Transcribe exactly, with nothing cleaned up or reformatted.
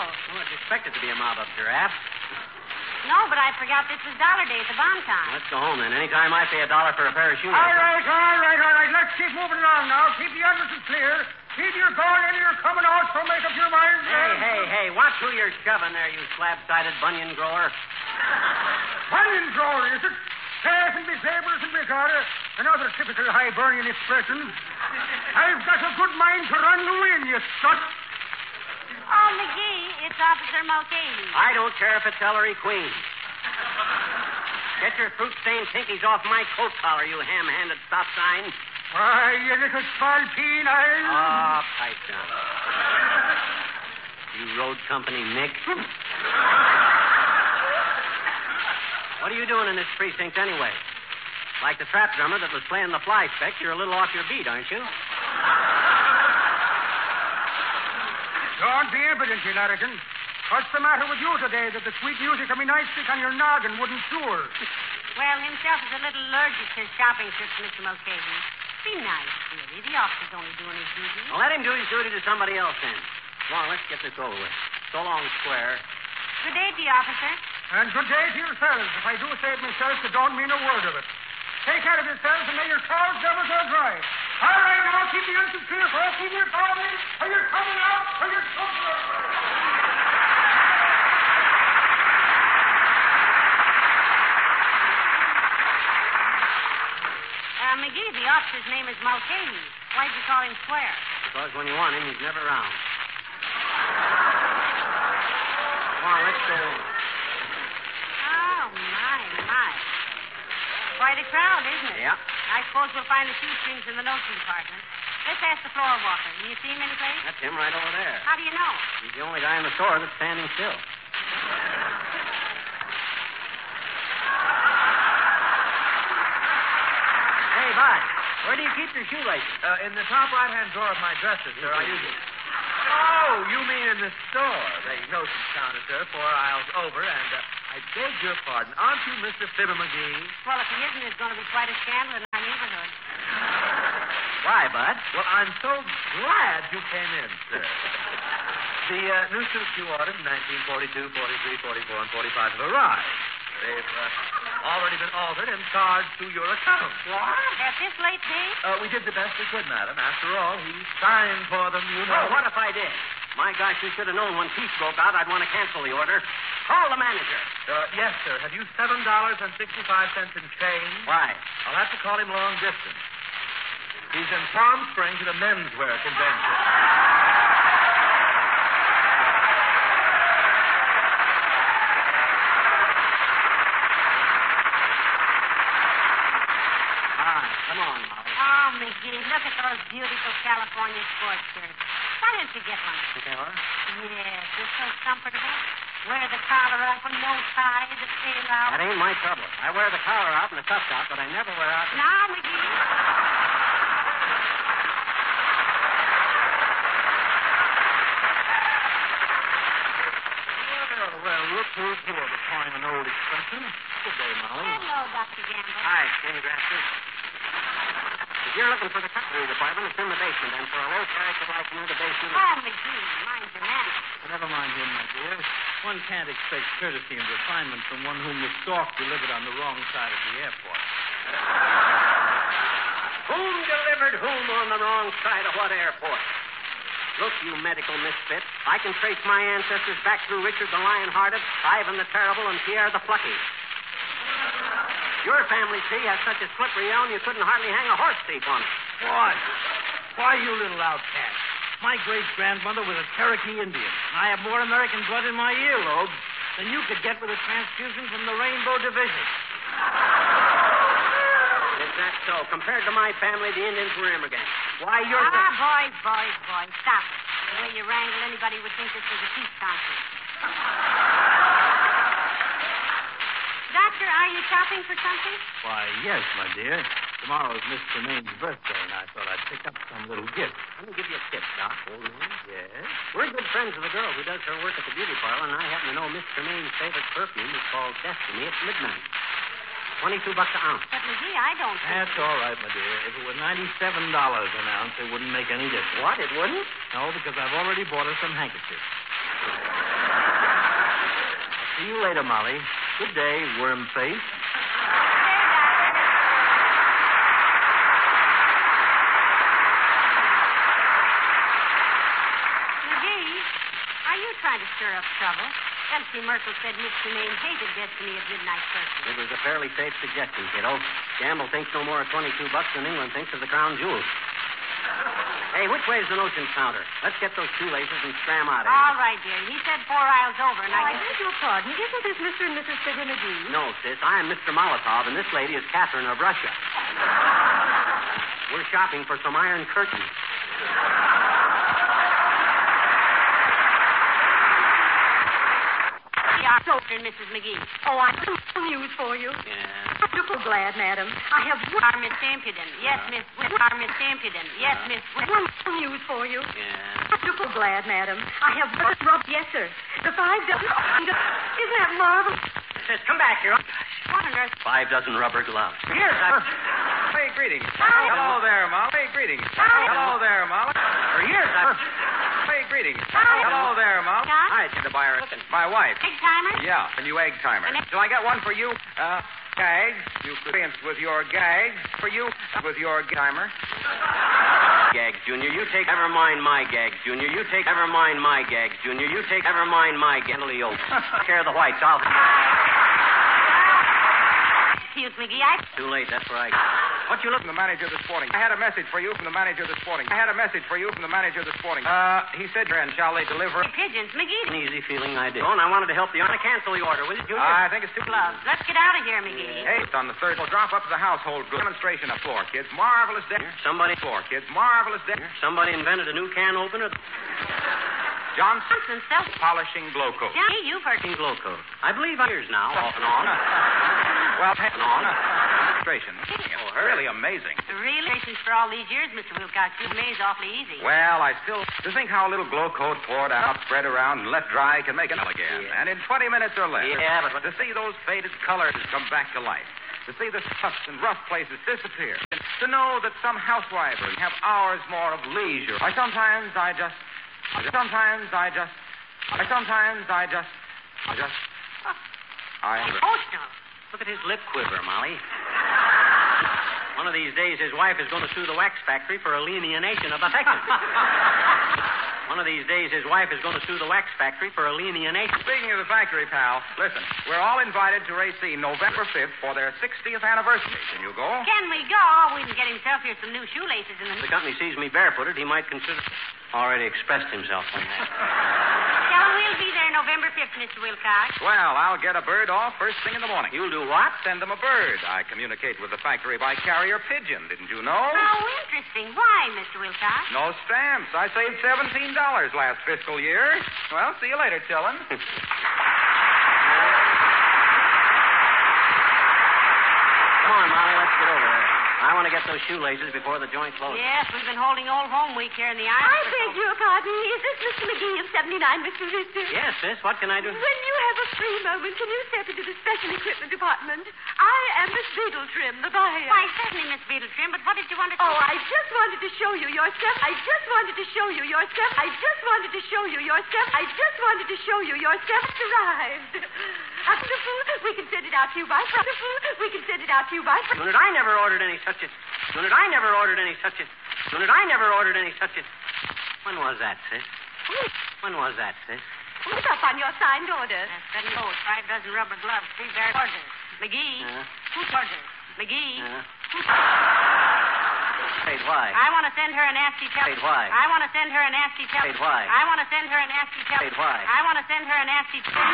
rifle. Well, it's expected to be a mob of giraffes. No, but I forgot this was dollar day at the Bonton. Let's go home then. Anytime I pay a dollar for a pair of shoes. All right, all right, all right. Let's keep moving along now. Keep the entrances clear. Keep your going in and your coming out, so make up your minds. Hey, hey, hey, watch who you're shoving there, you slab-sided bunion grower. Bunion grower, is it? Yes, and be sabers and be garter. Another typical Hibernian expression. I've got a good mind to run the wind, you slut. Oh, McGee, it's Officer Mulcahy. I don't care if it's Ellery Queen. Get your fruit-stained pinkies off my coat collar, you ham-handed stop sign. Why, you little spalpeen, I'll... Oh, pipe down. You road company Nick. What are you doing in this precinct anyway? Like the trap drummer that was playing the fly speck, you're a little off your beat, aren't you? Don't be impudent, you larrikin. What's the matter with you today that the sweet music of me nightstick on your noggin wouldn't cure? Well, himself is a little allergic to shopping trips, Mister Mulcahy. Be nice, really. The officer's only doing his duty. Well, let him do his duty to somebody else then. Come on, let's get this over with. So long, Square. Good day to you, officer. And good day to yourselves. If I do say it myself, I don't mean a word of it. Take care of yourselves and may your cows never go dry. All right, now keep the entrance clear for us. Keep your calling, or you're coming out, or you're coming out. Uh, McGee, the officer's name is Mulcahy. Why'd you call him Square? Because when you want him, he's never around. Come on, let's go in. Oh, my, my. Quite a crowd, isn't it? Yeah. I suppose we'll find the shoestrings in the notion department. Let's ask the floor walker. Can you see him anyplace? That's him right over there. How do you know? He's the only guy in the store that's standing still. Hey, Bud, where do you keep your shoelaces? Uh, in the top right-hand drawer of my dresser, sir. I usually... Oh, you mean in the store. The notions counter, sir, four aisles over, and uh, I beg your pardon. Aren't you Mister Fibber McGee? Well, if he isn't, there's going to be quite a scandal in our neighborhood. Why, Bud? Well, I'm so glad you came in, sir. The uh, new suits you ordered in nineteen forty-two, forty-three, forty-four, and forty-five have arrived. They've uh, already been altered and charged to your account. What? At this late date? Uh, we did the best we could, madam. After all, he signed for them, you know. Well, what if I did? My gosh, you should have known when peace broke out I'd want to cancel the order. Call the manager. Uh, yes, sir. Have you seven dollars and sixty-five cents in change? Why? I'll have to call him long distance. He's in Palm Springs at a menswear convention. Come on, Molly. Oh, McGee, look at those beautiful California sports shirts. Why don't you get one? Okay, all right. Yes, they're so comfortable. Wear the collar open, no tie, the tail out. That ain't my trouble. I wear the collar out and the cuffs out, but I never wear out... Now, McGee. Well, well, look who's here, to coin an old expression. Good day, Molly. Hello, Doctor Gamble. Hi, Skinny Grafter. If you're looking for the cutlery department, it's in the basement, and for a low character like you, the basement... Oh, McGee, mind your manners. Never mind him, my dear. One can't expect courtesy and refinement from one whom the stork delivered on the wrong side of the airport. Whom delivered whom on the wrong side of what airport? Look, you medical misfit, I can trace my ancestors back through Richard the Lion-Hearted, Ivan the Terrible, and Pierre the Plucky. Your family tree has such a slippery elm you couldn't hardly hang a horse thief on it. Why? Why, you little outcast? My great-grandmother was a Cherokee Indian, and I have more American blood in my earlobes than you could get with a transfusion from the Rainbow Division. Is that so? Compared to my family, the Indians were immigrants. Why, you're... Ah, boys, boys, boys, stop it. The way you wrangle, anybody would think this was a peace conference. Doctor, are you shopping for something? Why, yes, my dear. Tomorrow's Miss Tremaine's birthday, and I thought I'd pick up some little gift. Let me give you a tip, Doc, old man. Yes? We're good friends with a girl who does her work at the beauty parlor, and I happen to know Miss Tremaine's favorite perfume is called Destiny at midnight. Twenty-two bucks an ounce. But, McGee, I don't think... That's all right, my dear. If it were ninety-seven dollars an ounce, it wouldn't make any difference. What, it wouldn't? No, because I've already bought her some handkerchiefs. See you later, Molly. Good day, worm face. Trying to stir up trouble. Elsie Merkel said Mister Maine hated destiny at midnight first. It was a fairly safe suggestion, kiddo. Gamble thinks no more of twenty-two bucks than England thinks of the crown jewels. Hey, which way's the notions counter? Let's get those shoelaces and scram out of here. All right, dear. He said four aisles over, and Oh, I I guess... beg your pardon. Isn't this Mister and Missus Figger McGee? No, sis. I am Mister Molotov, and this lady is Catherine of Russia. We're shopping for some iron curtains. So, Missus McGee. Oh, I have some news for you. Yeah. I'm so glad, madam. I have one, Our Miss Impudent. Yes, Miss... Our Miss Impudent. Yes, Miss... one news for you. Yeah. I'm so glad, madam. I have one rub. Yes, sir. The five dozen. Isn't that marvelous? Sis, come back here. What on earth? Five dozen rubber gloves. Here's that. Hey, greetings. Hello there, Molly. Greetings. Hello there, Molly. Or here's that. Hey, greetings. Hello there, Molly. Scott? Hi, it's the buyer. My wife. Big timer? Yeah, the new egg timer. And it- Shall I get one for you? Uh, gags. You experience with your gags. For you, with your timer. Gags, Junior. You take... Never mind my gags, Junior. You take... Never mind my gags, Junior. You take... Never mind my... Handle the yolks. Share the whites. I'll... Excuse me, McGee. I... Too late. That's right. What you look from the manager this morning? I had a message for you from the manager this morning. I had a message for you from the manager this morning. Uh, he said, and shall they deliver? Pigeons, McGee. An easy feeling I did. Oh, and I wanted to help you. I want to cancel the order, will you, Junior? I think it's too Gloves. Let's get out of here, McGee. Hey, it's on the third. We'll drop up to the household goods. Demonstration of floor, kids. Marvelous day. Somebody... Floor, kids. Marvelous day. Somebody invented a new can opener. Johnson Johnson self... polishing glow coat. Johnny, you've heard... King Glow Coat. I believe I'm years now, off and on. Well, off and on. Demonstration. Oh, Really amazing. Really? Patience for all these years, Mister Wilcox. You maze awfully easy. Well, I still... To think how a little glow coat poured out, spread around, and left dry can make it all again. Yeah. And in twenty minutes or less. Yeah, but... To see those faded colors come back to life. To see the scuffs and rough places disappear. To know that some housewives have hours more of leisure. I sometimes I just... I just sometimes I just... I sometimes I just... I just... I... Emotional. Look at his lip quiver, Molly. One of these days, his wife is going to sue the wax factory for alienation of affection. One of these days, his wife is going to sue the wax factory for alienation. Speaking of the factory, pal, listen. We're all invited to Racine November fifth for their sixtieth anniversary. Can you go? Can we go? We can get himself here some new shoelaces in the... If the company sees me barefooted, he might consider... Already expressed himself on that. Tell him we'll be there November fifth, Mister Wilcox. Well, I'll get a bird off first thing in the morning. You'll do what? Send them a bird. I communicate with the factory by carrier pigeon. Didn't you know? How interesting. Why, Mister Wilcox? No stamps. I saved seventeen dollars last fiscal year. Well, see you later, Chillin. Come on, Molly, let's get over there. I want to get those shoelaces before the joint closes. Yes, we've been holding Old Home Week here in the I island. beg your pardon. Is this Mister McGee of seventy-nine, Mister Richter? Yes, sis, what can I do? When you have a free moment, can you step into the special equipment department? I am Miss Beadletrim, the buyer. Why, certainly, Miss Beadletrim, but what did you want to Oh, I just wanted to show you your step. I just wanted to show you your step. I just wanted to show you your step. I just wanted to show you your step arrived. Wonderful. We can send it out to you by wonderful. We can send it out to you by Leonard, I never ordered any such a... Leonard, I never ordered any such a... Leonard, I never ordered any such a... When was that, sis? When was that, sis? Look up on your signed order. That's seven coats, five dozen rubber gloves, three bare orders. McGee. Uh, Who's orders? McGee. uh, Who's Wait, why? I want to send her a nasty tell. Wait, why? I want to send her a nasty tell. Wait, why? I want to send her a nasty tell. Wait, why? I want to send her a nasty tell.